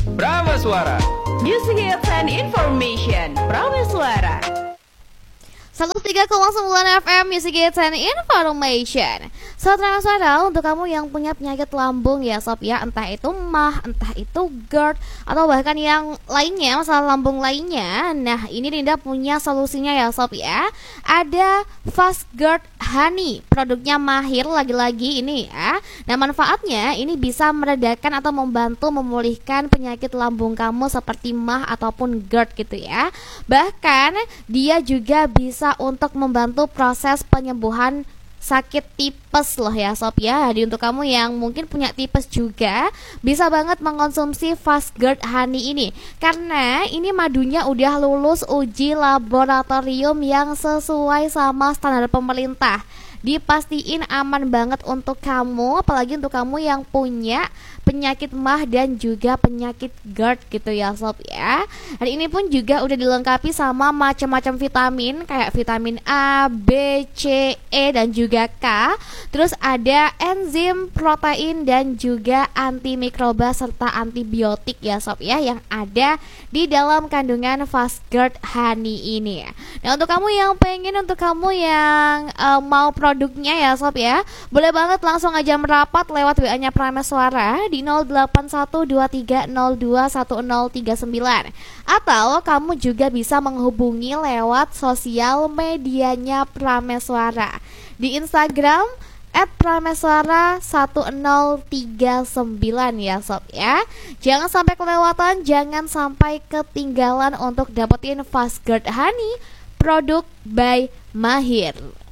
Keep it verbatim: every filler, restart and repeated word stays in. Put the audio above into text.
Prameswara. Music hits and information. Prameswara. seratus tiga koma sembilan F M Music Hits and Information. Sobat Prameswara, untuk kamu yang punya penyakit lambung ya sob ya, entah itu mah, entah itu GERD, atau bahkan yang lainnya, masalah lambung lainnya. Nah, ini Dinda punya solusinya ya sob ya. Ada Fast GERD Honey, produknya Mahir lagi-lagi ini ya. Nah, manfaatnya ini bisa meredakan atau membantu memulihkan penyakit lambung kamu seperti mah ataupun GERD gitu ya. Bahkan dia juga bisa untuk membantu proses penyembuhan sakit tipes loh ya sob ya. Jadi untuk kamu yang mungkin punya tipes juga bisa banget mengkonsumsi Fast GERD Honey ini, karena ini madunya udah lulus uji laboratorium yang sesuai sama standar pemerintah. Dipastiin aman banget untuk kamu, apalagi untuk kamu yang punya penyakit mah dan juga penyakit GERD gitu ya sob ya. Dan ini pun juga udah dilengkapi sama macam-macam vitamin kayak vitamin A, B, C, E dan juga K. Terus ada enzim, protein dan juga antimikroba serta antibiotik ya sob ya, yang ada di dalam kandungan Fast GERD Honey ini. Nah, untuk kamu yang pengen, untuk kamu yang uh, mau produknya ya sob ya, boleh banget langsung aja merapat lewat W A-nya Prameswara di nol delapan satu dua tiga nol dua satu nol tiga sembilan, atau kamu juga bisa menghubungi lewat sosial medianya Prameswara di Instagram et prameswara satu nol tiga sembilan ya sob ya. Jangan sampai kelewatan, jangan sampai ketinggalan untuk dapetin Fast GERD Honey produk by Mahir.